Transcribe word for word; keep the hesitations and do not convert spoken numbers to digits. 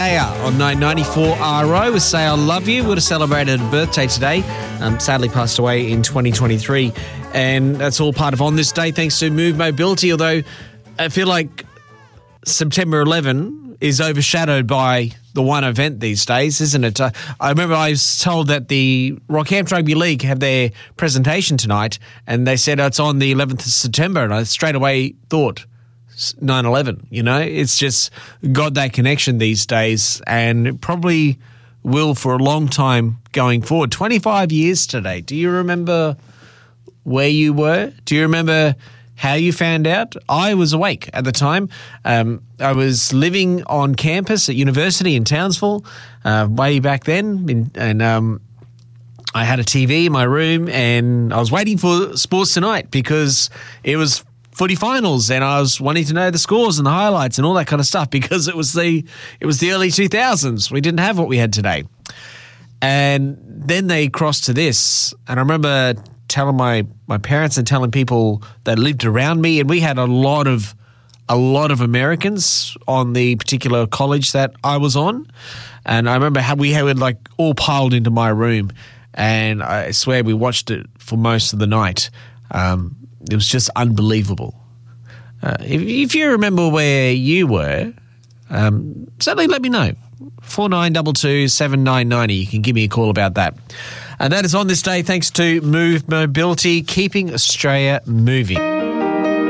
On nine ninety-four R O with Say I Love You. Would have celebrated a birthday today. Um, sadly passed away in twenty twenty-three. And that's all part of On This Day thanks to Move Mobility, although I feel like September eleventh is overshadowed by the one event these days, isn't it? Uh, I remember I was told that the Rockhampton Rugby League have their presentation tonight and they said it's on the eleventh of September, and I straight away thought nine eleven, you know? It's just got that connection these days, and it probably will for a long time going forward. twenty-five years today. Do you remember where you were? Do you remember how you found out? I was awake at the time. Um, I was living on campus at university in Townsville uh, way back then, in, and um, I had a T V in my room, and I was waiting for Sports Tonight because it was footy finals, and I was wanting to know the scores and the highlights and all that kind of stuff because it was the it was the early two thousands. We didn't have what we had today. And then they crossed to this, and I remember telling my, my parents and telling people that lived around me, and we had a lot of a lot of Americans on the particular college that I was on, and I remember how we had like all piled into my room, and I swear we watched it for most of the night. Um, It was just unbelievable. Uh, if, if you remember where you were, um, certainly let me know. four nine two two, seven nine nine zero. You can give me a call about that. And that is On This Day thanks to Move Mobility, keeping Australia moving.